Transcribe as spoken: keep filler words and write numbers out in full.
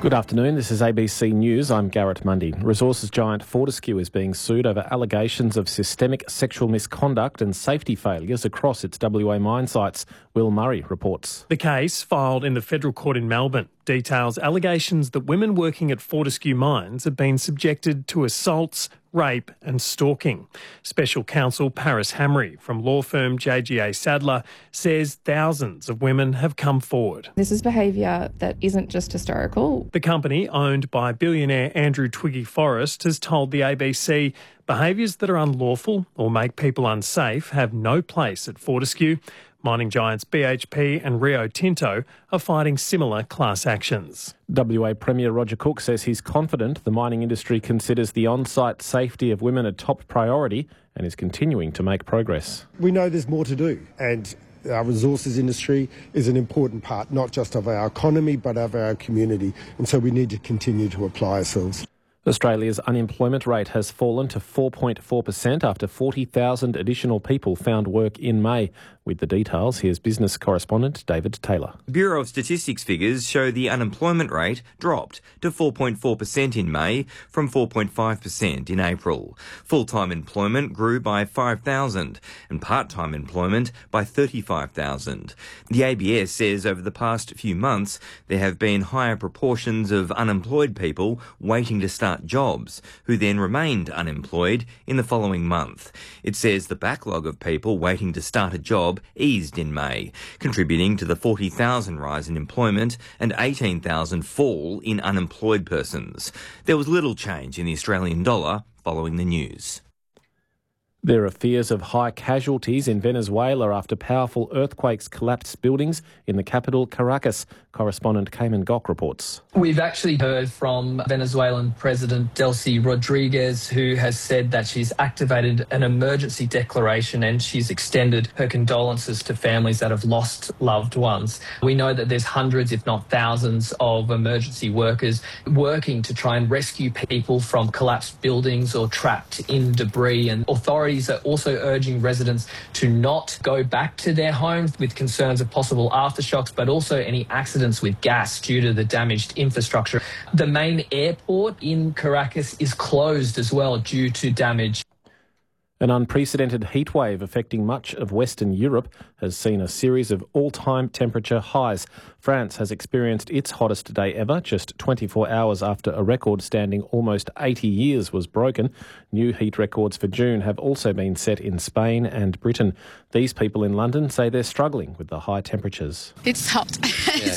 Good afternoon, this is A B C News. I'm Garrett Mundy. Resources giant Fortescue is being sued over allegations of systemic sexual misconduct and safety failures across its W A mine sites. Will Murray reports. The case, filed in the Federal Court in Melbourne, details allegations that women working at Fortescue Mines have been subjected to assaults, rape and stalking. Special counsel Paris Hamry from law firm J G A Sadler says thousands of women have come forward. This is behaviour that isn't just historical. The company, owned by billionaire Andrew Twiggy Forrest, has told the A B C behaviours that are unlawful or make people unsafe have no place at Fortescue. Mining giants B H P and Rio Tinto are fighting similar class actions. W A Premier Roger Cook says he's confident the mining industry considers the on-site safety of women a top priority and is continuing to make progress. We know there's more to do, and our resources industry is an important part, not just of our economy, but of our community. And so we need to continue to apply ourselves. Australia's unemployment rate has fallen to four point four percent after forty thousand additional people found work in May. With the details, here's business correspondent David Taylor. Bureau of Statistics figures show the unemployment rate dropped to four point four percent in May from four point five percent in April. Full-time employment grew by five thousand and part-time employment by thirty-five thousand. The A B S says over the past few months there have been higher proportions of unemployed people waiting to start jobs, who then remained unemployed in the following month. It says the backlog of people waiting to start a job eased in May, contributing to the forty thousand rise in employment and eighteen thousand fall in unemployed persons. There was little change in the Australian dollar following the news. There are fears of high casualties in Venezuela after powerful earthquakes collapsed buildings in the capital, Caracas. Correspondent Cayman Gok reports. We've actually heard from Venezuelan President Delcy Rodriguez, who has said that she's activated an emergency declaration and she's extended her condolences to families that have lost loved ones. We know that there's hundreds, if not thousands, of emergency workers working to try and rescue people from collapsed buildings or trapped in debris, and authorities are also urging residents to not go back to their homes with concerns of possible aftershocks, but also any accidents with gas due to the damaged infrastructure. The main airport in Caracas is closed as well due to damage. An unprecedented heatwave affecting much of Western Europe has seen a series of all-time temperature highs. France has experienced its hottest day ever, just twenty-four hours after a record standing almost eighty years was broken. New heat records for June have also been set in Spain and Britain. These people in London say they're struggling with the high temperatures. It's hot. Yeah.